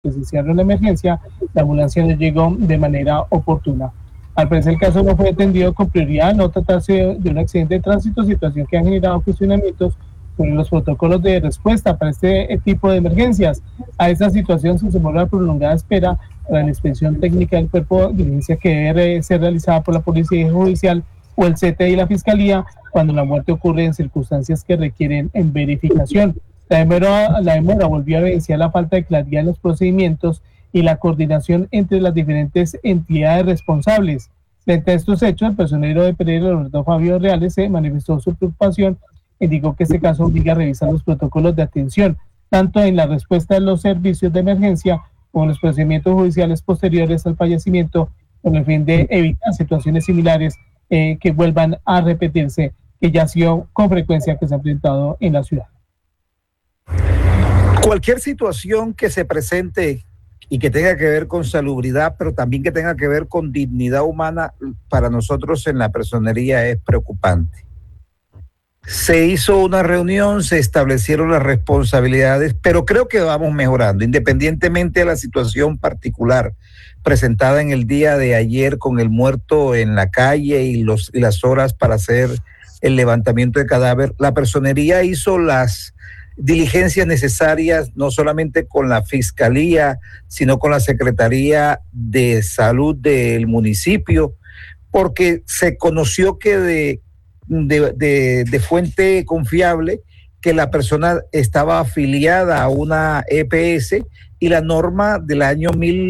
presenciaron la emergencia, la ambulancia no llegó de manera oportuna. Al parecer el caso no fue atendido con prioridad, no tratarse de un accidente de tránsito, situación que ha generado cuestionamientos sobre los protocolos de respuesta para este tipo de emergencias. A esta situación se sumó la prolongada espera para la inspección técnica del cuerpo de diligencia que debe ser realizada por la Policía Judicial o el CTI y la Fiscalía cuando la muerte ocurre en circunstancias que requieren en verificación. La demora volvió a evidenciar la falta de claridad en los procedimientos y la coordinación entre las diferentes entidades responsables. Frente a estos hechos, el personero de Pereira, Roberto Fabio Reales, se manifestó su preocupación y dijo que este caso obliga a revisar los protocolos de atención, tanto en la respuesta de los servicios de emergencia como en los procedimientos judiciales posteriores al fallecimiento, con el fin de evitar situaciones similares que vuelvan a repetirse, que ya ha sido con frecuencia que se han presentado en la ciudad. Cualquier situación que se presente y que tenga que ver con salubridad, pero también que tenga que ver con dignidad humana, para nosotros en la personería es preocupante. Se hizo una reunión, se establecieron las responsabilidades, pero creo que vamos mejorando, independientemente de la situación particular presentada en el día de ayer con el muerto en la calle y las horas para hacer el levantamiento de cadáver. La personería hizo las diligencias necesarias, no solamente con la Fiscalía, sino con la Secretaría de Salud del municipio, porque se conoció que de fuente confiable que la persona estaba afiliada a una EPS y la norma del año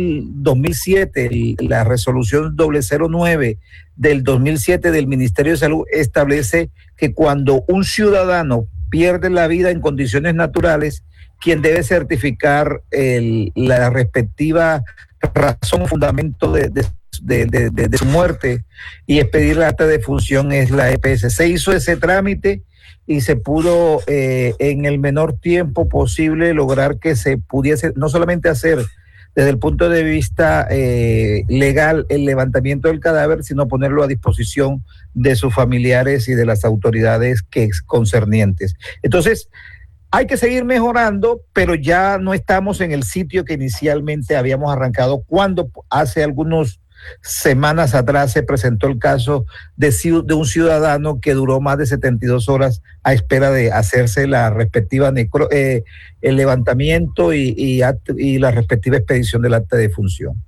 2007, la resolución 009 del 2007 del Ministerio de Salud establece que cuando un ciudadano pierde la vida en condiciones naturales, quien debe certificar la respectiva razón, fundamento de su muerte y expedir la acta de defunción es la EPS. Se hizo ese trámite y se pudo en el menor tiempo posible lograr que se pudiese no solamente hacer desde el punto de vista legal el levantamiento del cadáver, sino ponerlo a disposición de sus familiares y de las autoridades concernientes. Entonces, hay que seguir mejorando, pero ya no estamos en el sitio que inicialmente habíamos arrancado cuando hace algunos semanas atrás se presentó el caso de un ciudadano que duró más de 72 horas a espera de hacerse la respectiva el levantamiento y la respectiva expedición del acta de defunción.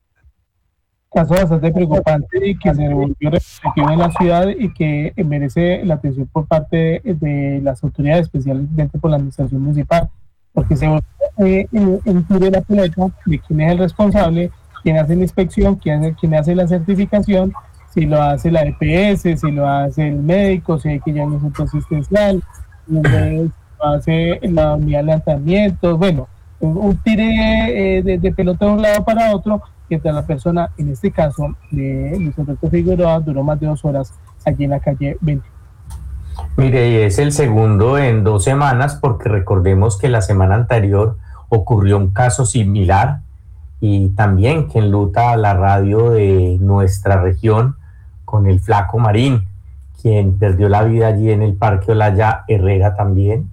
Caso bastante preocupante y que se volvió repetitivo en la ciudad y que merece la atención por parte de las autoridades, especialmente por la administración municipal, porque se volvió en de la pelota de quién es el responsable, quién hace la inspección, quién hace la certificación, si lo hace la EPS, si lo hace el médico, si hay que ir a un centro asistencial, si lo hace la unidad de levantamiento, bueno, un tire de pelota de un lado para otro, mientras la persona, en este caso de Luis Alberto Figueroa, duró más de 2 horas allí en la calle 20. Mire, y es el segundo en 2 semanas, porque recordemos que la semana anterior ocurrió un caso similar y también que enluta a la radio de nuestra región con el Flaco Marín, quien perdió la vida allí en el Parque Olaya Herrera también,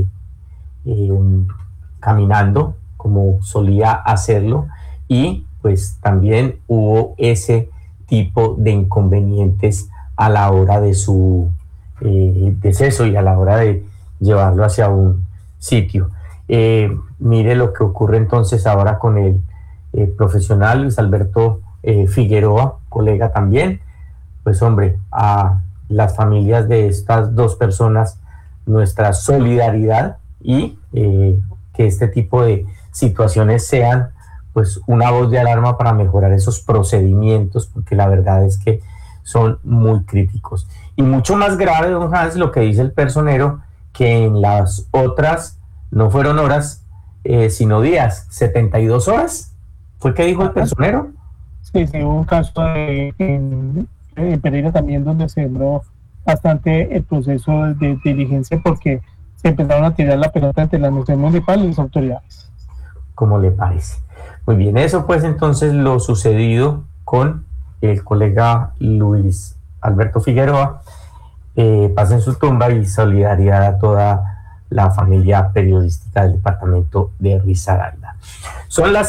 caminando como solía hacerlo, y pues también hubo ese tipo de inconvenientes a la hora de su deceso y a la hora de llevarlo hacia un sitio. Mire lo que ocurre entonces ahora con el profesional Luis Alberto Figueroa, colega también. Pues hombre, a las familias de estas 2 personas nuestra solidaridad y que este tipo de situaciones sean pues una voz de alarma para mejorar esos procedimientos, porque la verdad es que son muy críticos. Y mucho más grave, don Hans, lo que dice el personero, que en las otras no fueron horas, sino días, 72 horas, ¿fue que dijo el personero? Sí, hubo un caso en Pereira también donde se demoró bastante el proceso de diligencia porque se empezaron a tirar la pelota entre la administración municipal y las autoridades. ¿Cómo le parece? Muy bien, eso pues entonces lo sucedido con el colega Luis Alberto Figueroa. Paz en su tumba y solidaridad a toda la familia periodística del departamento de Risaralda. Son las